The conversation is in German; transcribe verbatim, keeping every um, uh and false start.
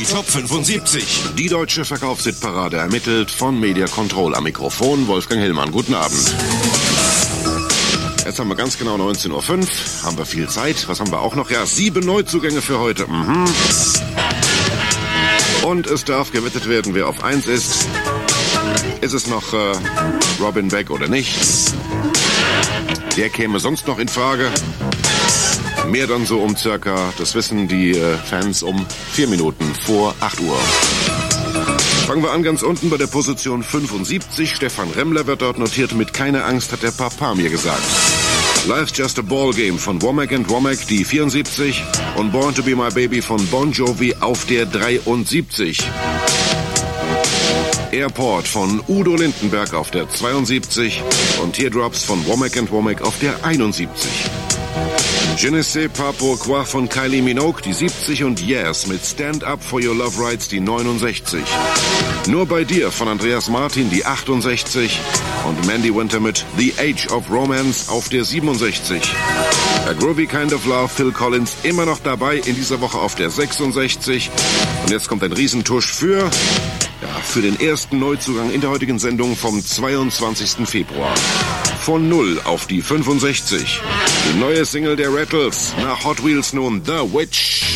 Top fünfundsiebzig. Die deutsche Verkaufshitparade ermittelt von Media Control. Am Mikrofon Wolfgang Hillmann. Guten Abend. Jetzt haben wir ganz genau neunzehn Uhr fünf. Haben wir viel Zeit. Was haben wir auch noch? Ja, sieben Neuzugänge für heute. Mhm. Und es darf gewettet werden, wer auf eins ist. Ist es noch äh, Robin Beck oder nicht? Der käme sonst noch in Frage. Mehr dann so um circa, das wissen die äh, Fans, um vier Minuten vor acht Uhr. Fangen wir an ganz unten bei der Position fünfundsiebzig. Stefan Remmler wird dort notiert mit "Keine Angst", hat der Papa mir gesagt. Life's Just a Ball Game von Womack and Womack, die vierundsiebzig. Und Born to be My Baby von Bon Jovi auf der dreiundsiebzig. Airport von Udo Lindenberg auf der zweiundsiebzig. Und Teardrops von Womack and Womack auf der einundsiebzig. Je ne sais pas pourquoi von Kylie Minogue, die siebzig, und Yes mit Stand Up for Your Love Rights, die neunundsechzig. Nur bei dir von Andreas Martin, die achtundsechzig. Und Mandy Winter mit The Age of Romance auf der siebenundsechzig. A Groovy Kind of Love, Phil Collins, immer noch dabei in dieser Woche auf der sechsundsechzig. Und jetzt kommt ein Riesentusch für, ja, für den ersten Neuzugang in der heutigen Sendung vom zweiundzwanzigsten Februar. Von null auf die fünfundsechzig. Die neue Single der Rattles, nach Hot Wheels nun The Witch.